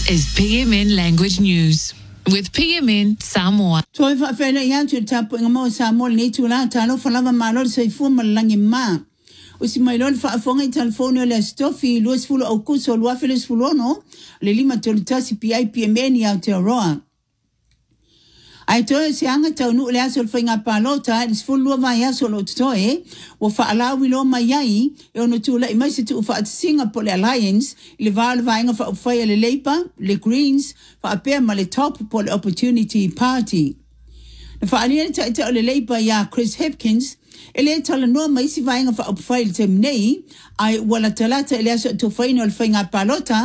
is PMN Language News with PMN Samoa. Toi fa fela ia tu tapu ngamo Samoa ni tu la talo falava malo se fu malangi ma. Usi mai lol fa fonga I telefono le stofi luas fulo au kuso lua feles fulono le lima tolutasi PMN ya Aotearoa. Ai toi se anga tau nu le aso whainga palota is full vai aso lo toi o fa alawi lo mai ai e ono tu la mai se tu fa Singapore Alliance le val vainga fa fa le Labour le Greens fa apea ma le top po le Opportunity Party. Fa alia ta le Labour ya Chris Hipkins ele tala no mai si vainga fa fa le temnei ai wala talata ele aso tu whainga palota